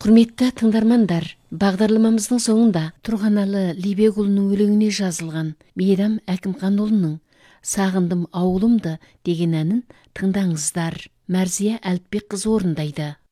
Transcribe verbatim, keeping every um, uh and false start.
Құрметті тыңдармандар, бағдарламамыздың соңында Тұрғаналы Либекұлының өлеңіне жазылған Мейрам Әкімханұлының «Сағындым ауылымды» деген әнін тыңдаңыздар. Мәрзия Әліпбекқызы орындайды.